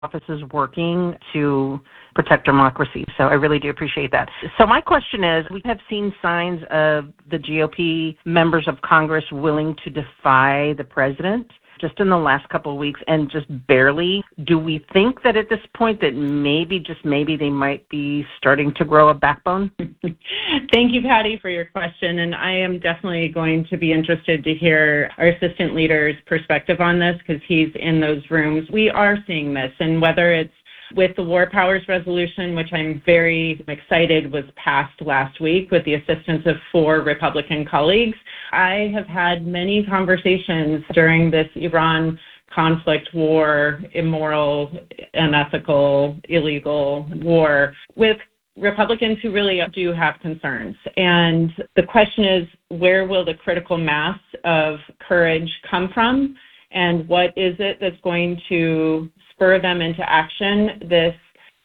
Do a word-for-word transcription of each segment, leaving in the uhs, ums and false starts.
office is working to protect democracy. So I really do appreciate that. So my question is, we have seen signs of the G O P members of Congress willing to defy the president just in the last couple of weeks, and just barely. Do we think that at this point that maybe, just maybe, they might be starting to grow a backbone? Thank you, Patty, for your question. And I am definitely going to be interested to hear our assistant leader's perspective on this, because he's in those rooms. We are seeing this, and whether it's with the War Powers Resolution, which I'm very excited was passed last week with the assistance of four Republican colleagues. I have had many conversations during this Iran conflict, war, immoral, unethical, illegal war with Republicans who really do have concerns. And the question is, where will the critical mass of courage come from? And what is it that's going to spur them into action? This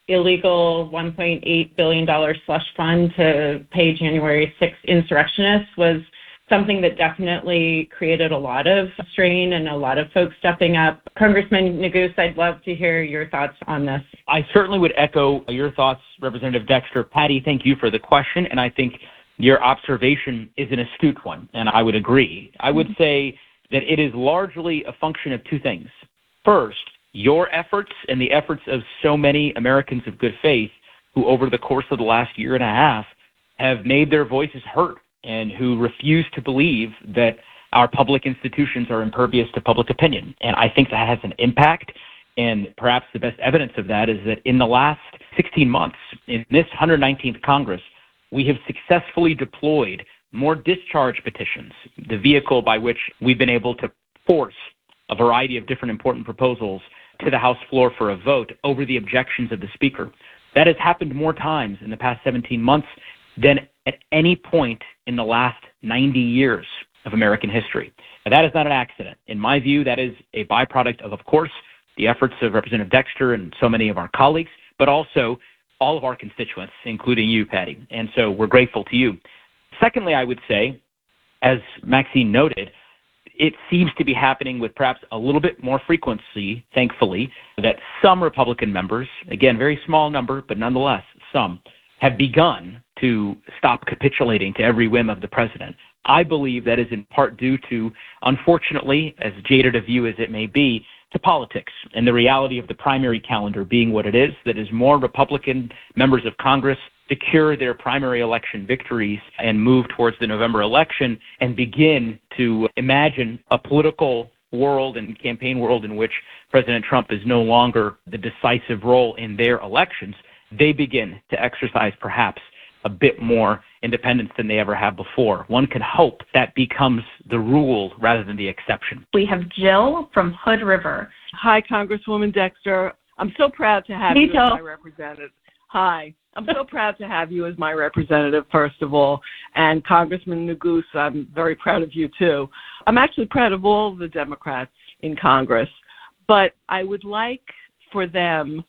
illegal one point eight billion dollars slush fund to pay January sixth insurrectionists was something that definitely created a lot of strain and a lot of folks stepping up. Congressman Neguse, I'd love to hear your thoughts on this. I certainly would echo your thoughts, Representative Dexter. Patty, thank you for the question, and I think your observation is an astute one, and I would agree. I would say that it is largely a function of two things. First, your efforts and the efforts of so many Americans of good faith who over the course of the last year and a half have made their voices heard and who refuse to believe that our public institutions are impervious to public opinion. And I think that has an impact. And perhaps the best evidence of that is that in the last sixteen months, in this one hundred nineteenth Congress, we have successfully deployed more discharge petitions, the vehicle by which we've been able to force a variety of different important proposals to the House floor for a vote over the objections of the Speaker. That has happened more times in the past seventeen months than at any point in the last ninety years of American history. Now, that is not an accident. In my view, that is a byproduct of, of course, the efforts of Representative Dexter and so many of our colleagues, but also all of our constituents, including you, Patty. And so we're grateful to you. Secondly, I would say, as Maxine noted, it seems to be happening with perhaps a little bit more frequency, thankfully, that some Republican members, again, very small number, but nonetheless, some, have begun to stop capitulating to every whim of the president. I believe that is in part due to, unfortunately, as jaded a view as it may be, to politics and the reality of the primary calendar being what it is, that is more Republican members of Congress secure their primary election victories and move towards the November election and begin to imagine a political world and campaign world in which President Trump is no longer the decisive role in their elections. They begin to exercise perhaps a bit more independence than they ever have before. One can hope that becomes the rule rather than the exception. We have Jill from Hood River. Hi, Congresswoman Dexter. I'm so proud to have Me you too. as my representative. Hi. I'm so proud to have you as my representative, first of all. And Congressman Neguse, I'm very proud of you, too. I'm actually proud of all the Democrats in Congress. But I would like for them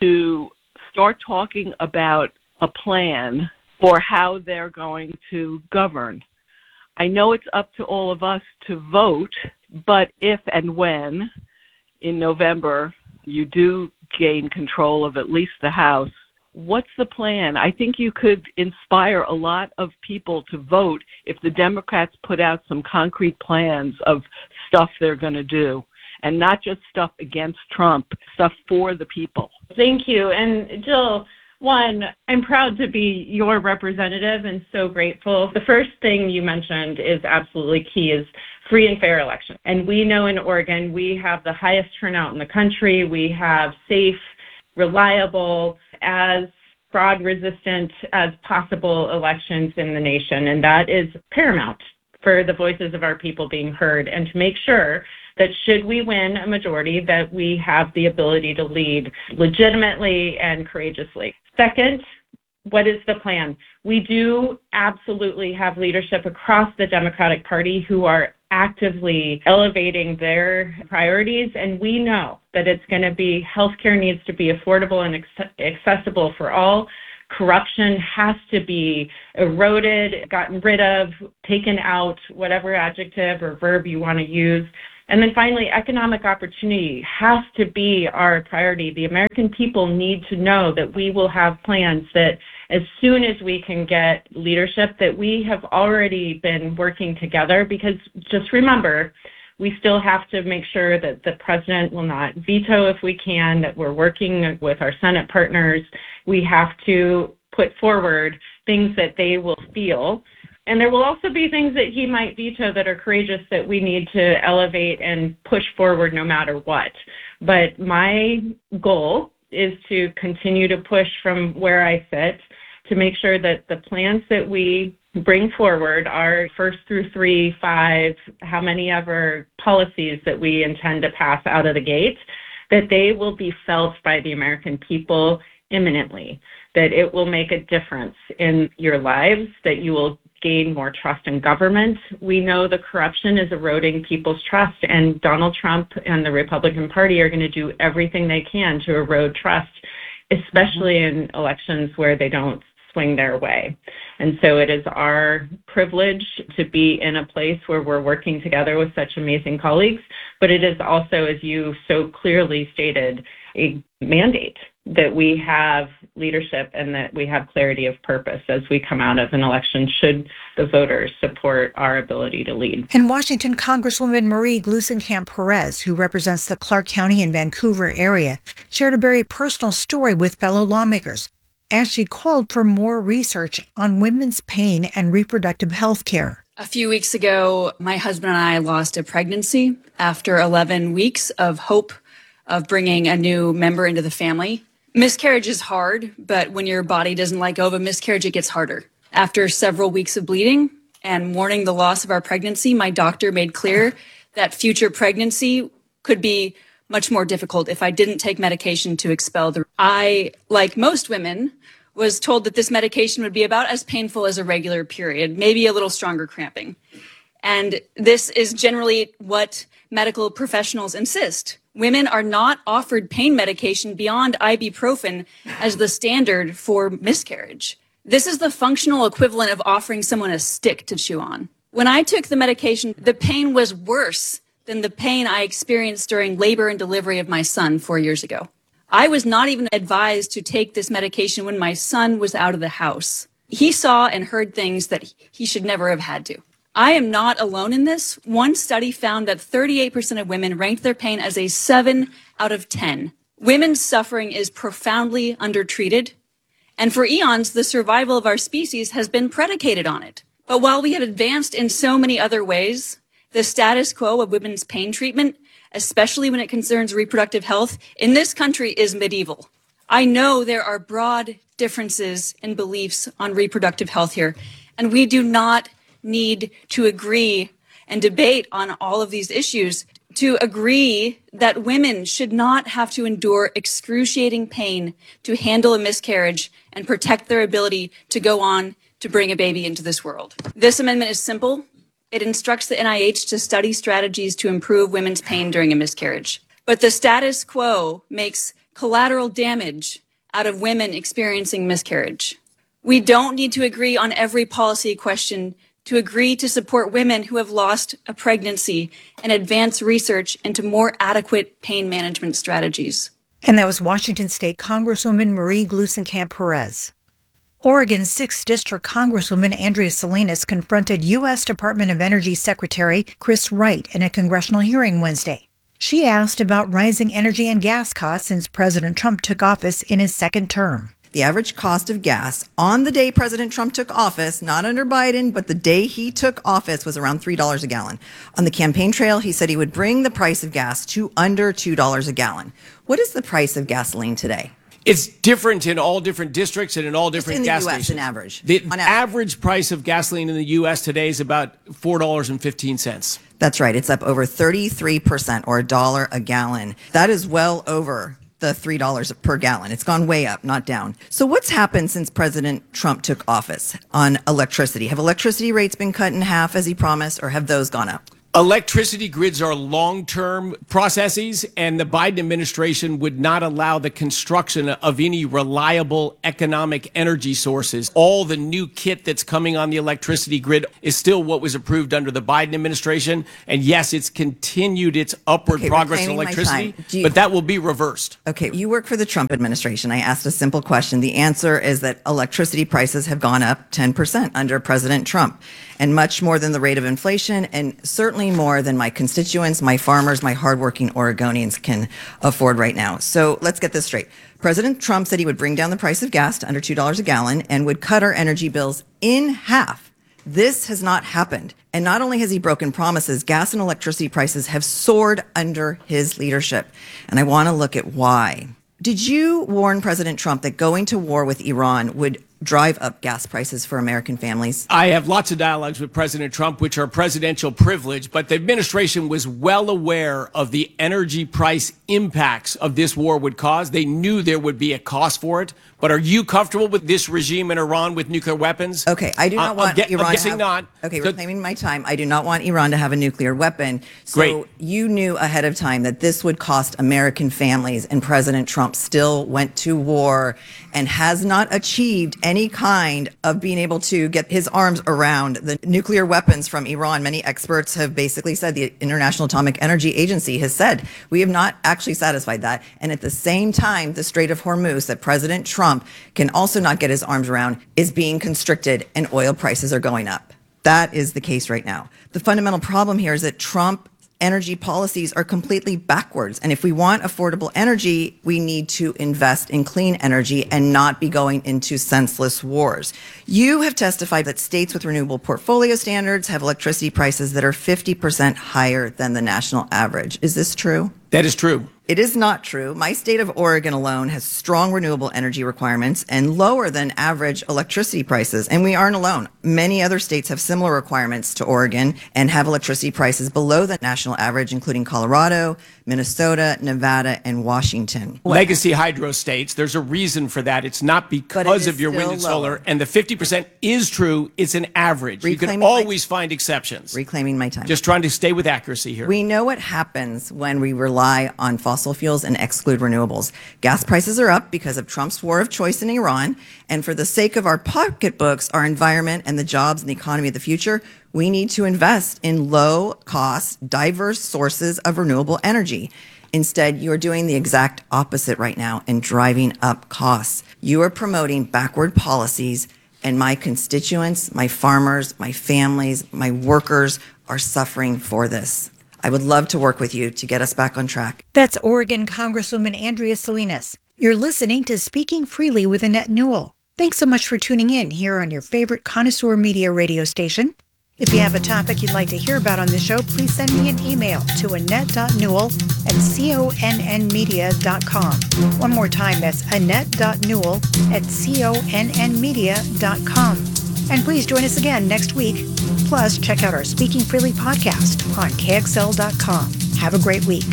to start talking about a plan for how they're going to govern. I know it's up to all of us to vote, but if and when in November you do gain control of at least the House, what's the plan? I think you could inspire a lot of people to vote if the Democrats put out some concrete plans of stuff they're going to do, and not just stuff against Trump, stuff for the people. Thank you. And Jill, one, I'm proud to be your representative and so grateful. The first thing you mentioned is absolutely key, is free and fair election. And we know in Oregon we have the highest turnout in the country. We have safe, reliable, as fraud-resistant as possible elections in the nation. And that is paramount for the voices of our people being heard, and to make sure that should we win a majority, that we have the ability to lead legitimately and courageously. Second, what is the plan? We do absolutely have leadership across the Democratic Party who are actively elevating their priorities, and we know that it's going to be healthcare needs to be affordable and accessible for all. Corruption has to be eroded, gotten rid of, taken out, whatever adjective or verb you want to use. And then finally, economic opportunity has to be our priority. The American people need to know that we will have plans that as soon as we can get leadership, that we have already been working together, because just remember, we still have to make sure that the president will not veto if we can, that we're working with our Senate partners. We have to put forward things that they will feel. And there will also be things that he might veto that are courageous that we need to elevate and push forward no matter what. But my goal is to continue to push from where I sit to make sure that the plans that we bring forward are first through three, five, how many ever policies that we intend to pass out of the gate, that they will be felt by the American people imminently, that it will make a difference in your lives, that you will gain more trust in government. We know the corruption is eroding people's trust, and Donald Trump and the Republican Party are going to do everything they can to erode trust, especially in elections where they don't swing their way. And so it is our privilege to be in a place where we're working together with such amazing colleagues, but it is also, as you so clearly stated, a mandate that we have leadership and that we have clarity of purpose as we come out of an election, should the voters support our ability to lead. In Washington, Congresswoman Marie Gluesenkamp Perez, who represents the Clark County and Vancouver area, shared a very personal story with fellow lawmakers as she called for more research on women's pain and reproductive health care. A few weeks ago, my husband and I lost a pregnancy after eleven weeks of hope of bringing a new member into the family. Miscarriage is hard, but when your body doesn't let go of a miscarriage, it gets harder. After several weeks of bleeding and mourning the loss of our pregnancy, my doctor made clear that future pregnancy could be much more difficult if I didn't take medication to expel the... I, like most women, was told that this medication would be about as painful as a regular period, maybe a little stronger cramping. And this is generally what medical professionals insist. Women are not offered pain medication beyond ibuprofen as the standard for miscarriage. This is the functional equivalent of offering someone a stick to chew on. When I took the medication, the pain was worse than the pain I experienced during labor and delivery of my son four years ago. I was not even advised to take this medication when my son was out of the house. He saw and heard things that he should never have had to. I am not alone in this. One study found that thirty-eight percent of women ranked their pain as a seven out of ten. Women's suffering is profoundly undertreated, and for eons, the survival of our species has been predicated on it. But while we have advanced in so many other ways, the status quo of women's pain treatment, especially when it concerns reproductive health, in this country is medieval. I know there are broad differences in beliefs on reproductive health here, and we do not need to agree and debate on all of these issues to agree that women should not have to endure excruciating pain to handle a miscarriage and protect their ability to go on to bring a baby into this world. This amendment is simple. It instructs the N I H to study strategies to improve women's pain during a miscarriage. But the status quo makes collateral damage out of women experiencing miscarriage. We don't need to agree on every policy question to agree to support women who have lost a pregnancy and advance research into more adequate pain management strategies. And that was Washington State Congresswoman Marie Gluesenkamp Perez. Oregon's sixth District Congresswoman Andrea Salinas confronted U S Department of Energy Secretary Chris Wright in a congressional hearing Wednesday. She asked about rising energy and gas costs since President Trump took office in his second term. The average cost of gas on the day President Trump took office, not under Biden, but the day he took office, was around three dollars a gallon. On the campaign trail, he said he would bring the price of gas to under two dollars a gallon. What is the price of gasoline today? It's different in all different districts and in all different gas stations. stations. In the U S, an average. The on average price of gasoline in the U S today is about four dollars and fifteen cents. That's right. It's up over thirty-three percent, or a dollar a gallon. That is well over the three dollars per gallon. It's gone way up, not down. So what's happened since President Trump took office on electricity? Have electricity rates been cut in half as he promised, or have those gone up? Electricity grids are long-term processes, and the Biden administration would not allow the construction of any reliable economic energy sources. All the new kit that's coming on the electricity grid is still what was approved under the Biden administration. And yes, it's continued its upward Okay, progress in reclaiming my electricity, time. Do you- but that will be reversed. Okay, you work for the Trump administration. I asked a simple question. The answer is that electricity prices have gone up ten percent under President Trump, and much more than the rate of inflation, and certainly more than my constituents, my farmers, my hardworking Oregonians can afford right now. So let's get this straight. President Trump said he would bring down the price of gas to under two dollars a gallon and would cut our energy bills in half. This has not happened. And not only has he broken promises, gas and electricity prices have soared under his leadership. And I want to look at why. Did you warn President Trump that going to war with Iran would drive up gas prices for American families? I have lots of dialogues with President Trump, which are presidential privilege, but the administration was well aware of the energy price impacts of this war would cause. They knew there would be a cost for it. But are you comfortable with this regime in Iran with nuclear weapons? Okay, I do not I'm want get- Iran I'm guessing to have, not. Okay, So- reclaiming my time. I do not want Iran to have a nuclear weapon. So Great. you knew ahead of time that this would cost American families, and President Trump still went to war and has not achieved any kind of being able to get his arms around the nuclear weapons from Iran. Many experts have basically said, the International Atomic Energy Agency has said, we have not actually satisfied that. And at the same time, the Strait of Hormuz that President Trump can also not get his arms around is being constricted, and oil prices are going up. That is the case right now. The fundamental problem here is that Trump energy policies are completely backwards. And if we want affordable energy, we need to invest in clean energy and not be going into senseless wars. You have testified that states with renewable portfolio standards have electricity prices that are fifty percent higher than the national average. Is this true? That is true. It is not true. My state of Oregon alone has strong renewable energy requirements and lower than average electricity prices. And we aren't alone. Many other states have similar requirements to Oregon and have electricity prices below the national average, including Colorado, Minnesota, Nevada, and Washington. Legacy hydro states, there's a reason for that. It's not because is of your wind still and solar. lower. And the fifty percent is true. It's an average. You Reclaiming can my- always find exceptions. Reclaiming my time. Just trying to stay with accuracy here. We know what happens when we rely on fossil fuels and exclude renewables. Gas prices are up because of Trump's war of choice in Iran. And for the sake of our pocketbooks, our environment, and the jobs and the economy of the future, we need to invest in low-cost, diverse sources of renewable energy. Instead, you're doing the exact opposite right now and driving up costs. You are promoting backward policies, and my constituents, my farmers, my families, my workers are suffering for this. I would love to work with you to get us back on track. That's Oregon Congresswoman Andrea Salinas. You're listening to Speaking Freely with Annette Newell. Thanks so much for tuning in here on your favorite connoisseur media radio station. If you have a topic you'd like to hear about on the show, please send me an email to annette dot newell at conn media dot com. One more time, that's annette dot newell at conn media dot com. And please join us again next week. Plus, check out our Speaking Freely podcast on K X L dot com. Have a great week.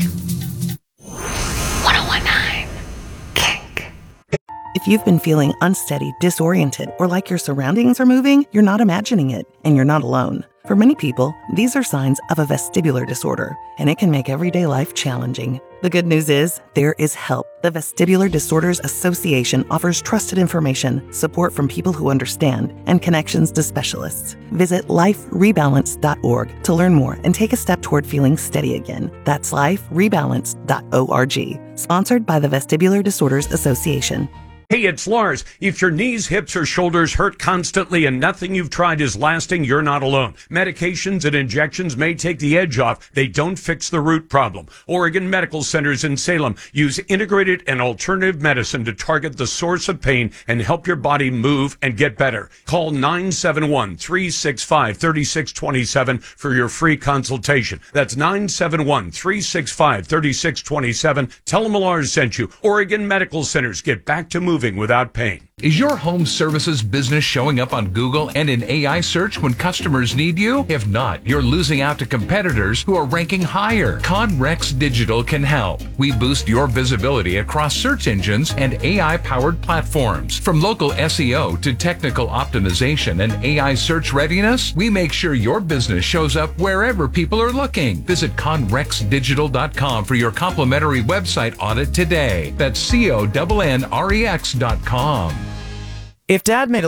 If you've been feeling unsteady, disoriented, or like your surroundings are moving, you're not imagining it, and you're not alone. For many people, these are signs of a vestibular disorder, and it can make everyday life challenging. The good news is, there is help. The Vestibular Disorders Association offers trusted information, support from people who understand, and connections to specialists. Visit life rebalance dot org to learn more and take a step toward feeling steady again. That's life rebalance dot org. Sponsored by the Vestibular Disorders Association. Hey, it's Lars. If your knees, hips, or shoulders hurt constantly and nothing you've tried is lasting, you're not alone. Medications and injections may take the edge off. They don't fix the root problem. Oregon Medical Centers in Salem use integrated and alternative medicine to target the source of pain and help your body move and get better. Call nine seven one, three six five, three six two seven for your free consultation. That's nine seven one, three six five, three six two seven. Tell them Lars sent you. Oregon Medical Centers. Get back to moving without pain. Is your home services business showing up on Google and in A I search when customers need you? If not, you're losing out to competitors who are ranking higher. Conrex Digital can help. We boost your visibility across search engines and A I-powered platforms. From local S E O to technical optimization and A I search readiness, we make sure your business shows up wherever people are looking. Visit conrex digital dot com for your complimentary website audit today. That's C O N N R E X dot com. If Dad made a...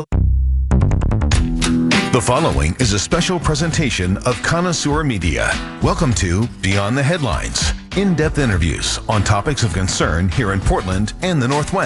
The following is a special presentation of Connoisseur Media. Welcome to Beyond the Headlines, in-depth interviews on topics of concern here in Portland and the Northwest.